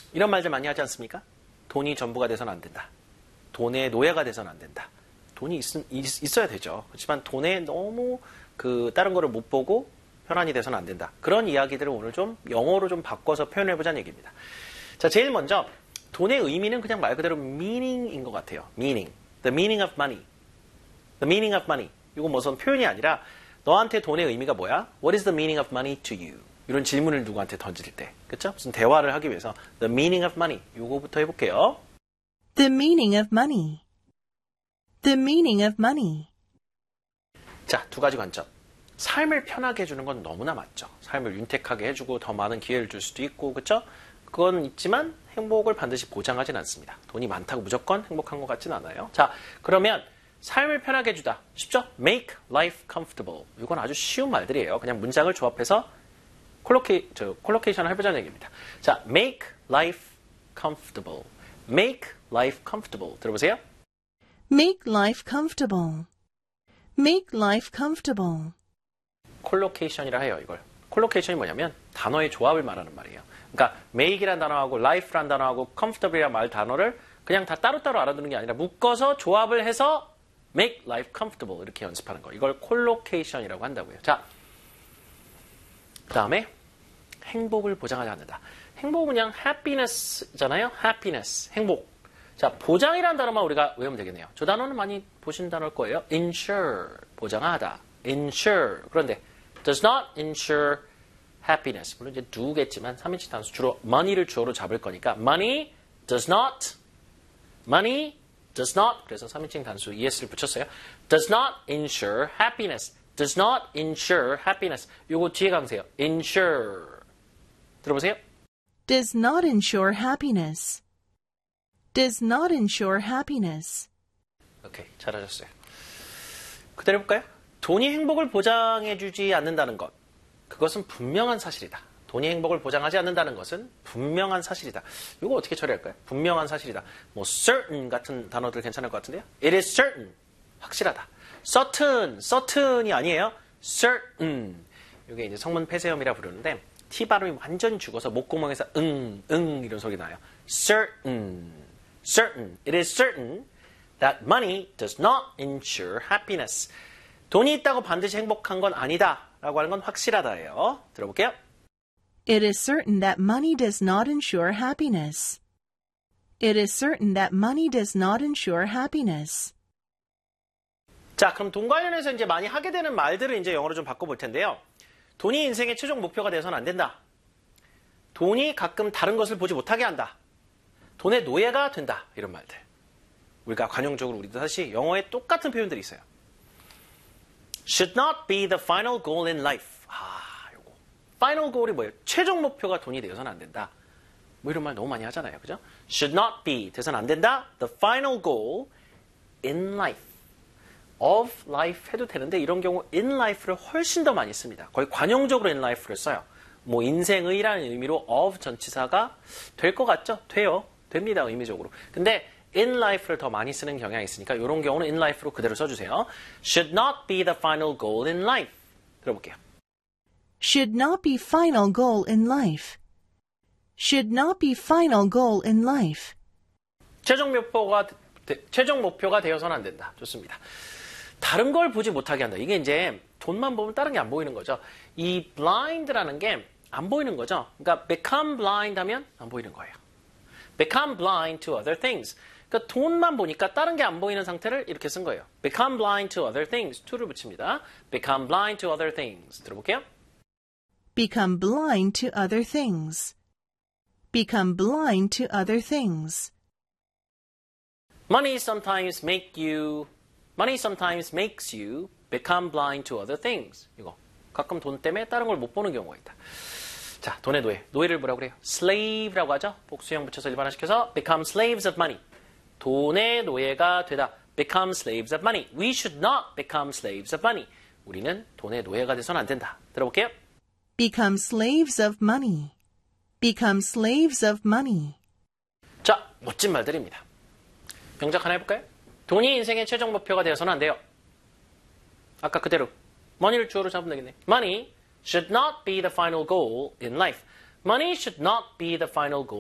이런 말들 많이 하지 않습니까? 돈이 전부가 돼서는 안 된다. 돈의 노예가 돼서는 안 된다. 돈이 있어야 되죠. 그렇지만 돈에 너무 다른 거를 못 보고 편안히 돼서는 안 된다. 그런 이야기들을 오늘 좀 영어로 좀 바꿔서 표현해보자는 얘기입니다. 자, 제일 먼저 돈의 의미는 그냥 말 그대로 meaning인 것 같아요. meaning. The meaning of money. The meaning of money. 이거 무슨 표현이 아니라 너한테 돈의 의미가 뭐야? What is the meaning of money to you? 이런 질문을 누구한테 던질 때. 그렇죠? 무슨 대화를 하기 위해서 The meaning of money. 이거부터 해볼게요. The meaning of money. The meaning of money. 자, 두 가지 관점. 삶을 편하게 해주는 건 너무나 맞죠. 삶을 윤택하게 해주고 더 많은 기회를 줄 수도 있고, 그렇죠? 그건 있지만 행복을 반드시 보장하진 않습니다. 돈이 많다고 무조건 행복한 것 같진 않아요. 자, 그러면 삶을 편하게 해주다. 쉽죠? Make life comfortable. 이건 아주 쉬운 말들이에요. 그냥 문장을 조합해서 콜로케이션을 해보자는 얘기입니다. 자, make life comfortable. Make life comfortable. 들어보세요. Make life comfortable. Make life comfortable. 콜로케이션이라 해요, 이걸. 콜로케이션이 뭐냐면 단어의 조합을 말하는 말이에요. 그러니까 make이란 단어하고 life란 단어하고 comfortable이란 말 단어를 그냥 다 따로따로 알아두는 게 아니라 묶어서 조합을 해서 make life comfortable 이렇게 연습하는 거. 이걸 콜로케이션이라고 한다고요. 자, 그 다음에 행복을 보장하지 않는다. 행복은 그냥 happiness잖아요. happiness, 행복. 자, 보장이라는 단어만 우리가 외우면 되겠네요. 저 단어는 많이 보신 단어일 거예요. insure, 보장하다. insure. 그런데 does not insure happiness. 물론 이제 do겠지만 3인칭 단수 주로 money를 주어로 잡을 거니까 money does not 그래서 3인칭 단수 es를 붙였어요. does not insure happiness. does not insure happiness. 요거 뒤에 감으세요. insure. 들어보세요. Does not ensure happiness. Does not ensure happiness. 오케이, 잘하셨어요. 그대로 해볼까요? 돈이 행복을 보장해주지 않는다는 것. 그것은 분명한 사실이다. 돈이 행복을 보장하지 않는다는 것은 분명한 사실이다. 이거 어떻게 처리할까요? 분명한 사실이다. 뭐 certain 같은 단어들 괜찮을 것 같은데요. It is certain. 확실하다. certain이 아니에요. certain. 이게 이제 성문 폐쇄음이라 부르는데 T 발음이 완전 죽어서 목구멍에서 이런 소리 나요. certain. It is certain that money does not ensure happiness. 돈이 있다고 반드시 행복한 건 아니다. 라고 하는 건 확실하다예요. 들어볼게요. It is certain that money does not ensure happiness. It is certain that money does not ensure happiness. 자, 그럼 돈 관련해서 이제 많이 하게 되는 말들을 이제 영어로 좀 바꿔볼 텐데요. 돈이 인생의 최종 목표가 되어서는 안 된다. 돈이 가끔 다른 것을 보지 못하게 한다. 돈의 노예가 된다. 이런 말들. 우리가 관용적으로 우리도 사실 영어에 똑같은 표현들이 있어요. Should not be the final goal in life. 요거. Final goal이 뭐예요? 최종 목표가 돈이 되어서는 안 된다. 뭐 이런 말 너무 많이 하잖아요. 그죠? Should not be. 돼서는 안 된다. The final goal in life. Of life 해도 되는데 이런 경우 in life를 훨씬 더 많이 씁니다. 거의 관용적으로 in life를 써요. 뭐 인생의라는 의미로 of 전치사가 될 것 같죠? 돼요. 됩니다. 의미적으로. 근데 in life를 더 많이 쓰는 경향이 있으니까 이런 경우는 in life로 그대로 써주세요. Should not be the final goal in life. 들어볼게요. Should not be final goal in life. Should not be final goal in life. 최종 목표가 되어서는 안 된다. 좋습니다. 다른 걸 보지 못하게 한다. 이게 이제 돈만 보면 다른 게 안 보이는 거죠. 이 blind라는 게 안 보이는 거죠. 그러니까 become blind 하면 안 보이는 거예요. become blind to other things. 그러니까 돈만 보니까 다른 게 안 보이는 상태를 이렇게 쓴 거예요. become blind to other things. to를 붙입니다. become blind to other things. 들어볼게요. Become blind to other things. Become blind to other things. Money sometimes makes you become blind to other things. 이거. 가끔 돈 때문에 다른 걸 못 보는 경우가 있다. 자, 돈의 노예. 노예를 뭐라고 그래요? slave라고 하죠. 복수형 붙여서 일반화시켜서 become slaves of money. 돈의 노예가 되다. become slaves of money. We should not become slaves of money. 우리는 돈의 노예가 돼서는 안 된다. 들어볼게요. Become slaves of money. Become slaves of money. 자, 멋진 말들입니다. 병작 하나 해볼까요? 돈이 인생의 최종 목표가 되어서는 안 돼요. 아까 그대로 money를 주어로 잡으면 되겠네. Money should not be the final goal in life. Money should not be the final goal.